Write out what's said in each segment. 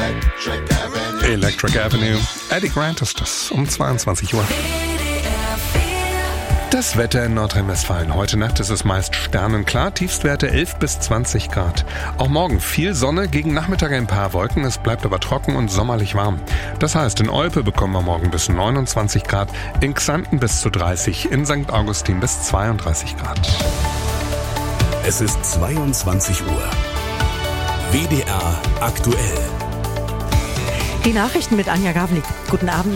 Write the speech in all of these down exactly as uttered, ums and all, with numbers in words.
Electric Avenue. Eddie Grant ist das um zweiundzwanzig Uhr. Das Wetter in Nordrhein-Westfalen. Heute Nacht ist es meist sternenklar, Tiefstwerte elf bis zwanzig Grad. Auch morgen viel Sonne, gegen Nachmittag ein paar Wolken, es bleibt aber trocken und sommerlich warm. Das heißt, in Olpe bekommen wir morgen bis neunundzwanzig Grad, in Xanten bis zu dreißig, in Sankt Augustin bis zweiunddreißig Grad. Es ist zweiundzwanzig Uhr. W D R aktuell. Die Nachrichten mit Anja Gavlik. Guten Abend.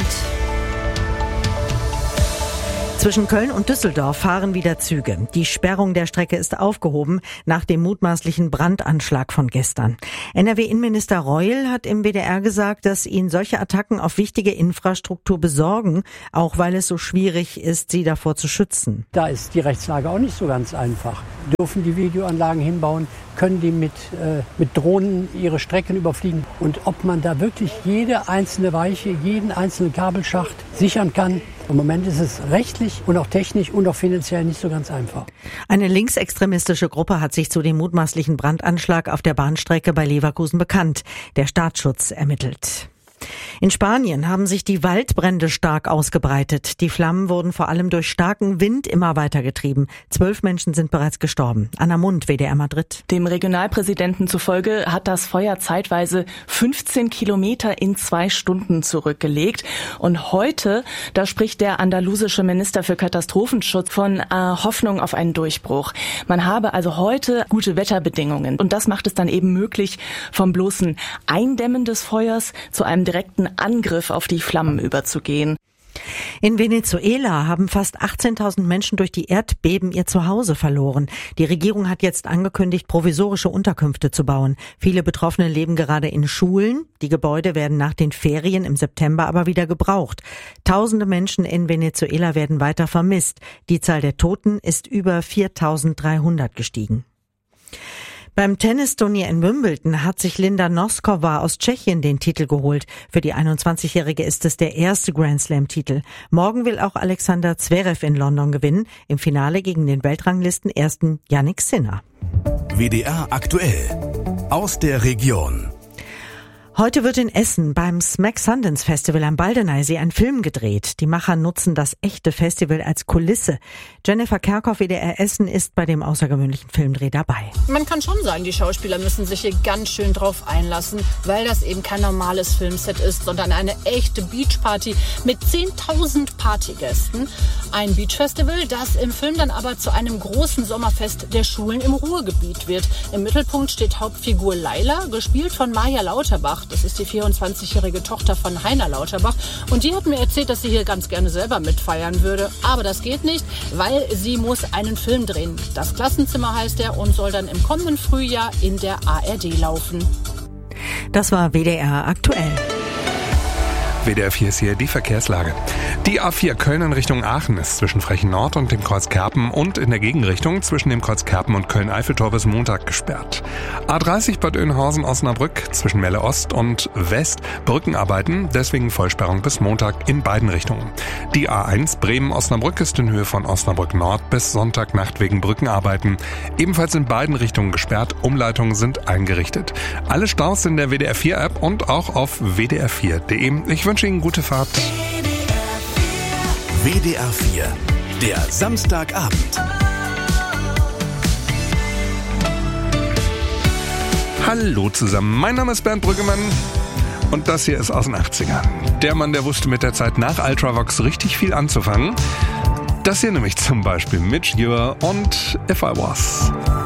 Zwischen Köln und Düsseldorf fahren wieder Züge. Die Sperrung der Strecke ist aufgehoben nach dem mutmaßlichen Brandanschlag von gestern. N R W-Innenminister Reul hat im W D R gesagt, dass ihn solche Attacken auf wichtige Infrastruktur besorgen, auch weil es so schwierig ist, sie davor zu schützen. Da ist die Rechtslage auch nicht so ganz einfach. Dürfen die Videoanlagen hinbauen? Können die mit, äh, mit Drohnen ihre Strecken überfliegen? Und ob man da wirklich jede einzelne Weiche, jeden einzelnen Kabelschacht sichern kann? Im Moment ist es rechtlich und auch technisch und auch finanziell nicht so ganz einfach. Eine linksextremistische Gruppe hat sich zu dem mutmaßlichen Brandanschlag auf der Bahnstrecke bei Leverkusen bekannt. Der Staatsschutz ermittelt. In Spanien haben sich die Waldbrände stark ausgebreitet. Die Flammen wurden vor allem durch starken Wind immer weitergetrieben. Zwölf Menschen sind bereits gestorben. Anna Mund, W D R Madrid. Dem Regionalpräsidenten zufolge hat das Feuer zeitweise fünfzehn Kilometer in zwei Stunden zurückgelegt. Und heute, da spricht der andalusische Minister für Katastrophenschutz von äh, Hoffnung auf einen Durchbruch. Man habe also heute gute Wetterbedingungen. Und das macht es dann eben möglich, vom bloßen Eindämmen des Feuers zu einem direkten Angriff auf die Flammen überzugehen. In Venezuela haben fast achtzehntausend Menschen durch die Erdbeben ihr Zuhause verloren. Die Regierung hat jetzt angekündigt, provisorische Unterkünfte zu bauen. Viele Betroffene leben gerade in Schulen. Die Gebäude werden nach den Ferien im September aber wieder gebraucht. Tausende Menschen in Venezuela werden weiter vermisst. Die Zahl der Toten ist über viertausenddreihundert gestiegen. Beim Tennisturnier in Wimbledon hat sich Linda Noskova aus Tschechien den Titel geholt. Für die einundzwanzigjährige ist es der erste Grand-Slam-Titel. Morgen will auch Alexander Zverev in London gewinnen, im Finale gegen den Weltranglistenersten Jannik Sinner. W D R aktuell aus der Region. Heute wird in Essen beim Smack Sundance Festival am Baldeneysee ein Film gedreht. Die Macher nutzen das echte Festival als Kulisse. Jennifer Kerkhoff, W D R Essen, ist bei dem außergewöhnlichen Filmdreh dabei. Man kann schon sagen, die Schauspieler müssen sich hier ganz schön drauf einlassen, weil das eben kein normales Filmset ist, sondern eine echte Beachparty mit zehntausend Partygästen. Ein Beachfestival, das im Film dann aber zu einem großen Sommerfest der Schulen im Ruhrgebiet wird. Im Mittelpunkt steht Hauptfigur Laila, gespielt von Maja Lauterbach. Das ist die vierundzwanzigjährige Tochter von Heiner Lauterbach. Und die hat mir erzählt, dass sie hier ganz gerne selber mitfeiern würde. Aber das geht nicht, weil sie muss einen Film drehen. Das Klassenzimmer heißt er und soll dann im kommenden Frühjahr in der A R D laufen. Das war W D R aktuell. W D R vier ist hier die Verkehrslage. Die A vier Köln in Richtung Aachen ist zwischen Frechen Nord und dem Kreuz Kerpen und in der Gegenrichtung zwischen dem Kreuz Kerpen und Köln-Eiffeltor bis Montag gesperrt. A dreißig Bad Oeynhausen-Osnabrück zwischen Melle Ost und West Brückenarbeiten, deswegen Vollsperrung bis Montag in beiden Richtungen. Die A eins Bremen-Osnabrück ist in Höhe von Osnabrück Nord bis Sonntagnacht wegen Brückenarbeiten. Ebenfalls in beiden Richtungen gesperrt, Umleitungen sind eingerichtet. Alle Staus in der W D R vier App und auch auf w d r vier punkt d e. Ich wünsche Ihnen gute Fahrt. W D R vier, der Samstagabend. Hallo zusammen, mein Name ist Bernd Brüggemann und das hier ist aus den achtzigern. Der Mann, der wusste mit der Zeit nach Ultravox richtig viel anzufangen. Das hier nämlich zum Beispiel Midge Ure und If I Was.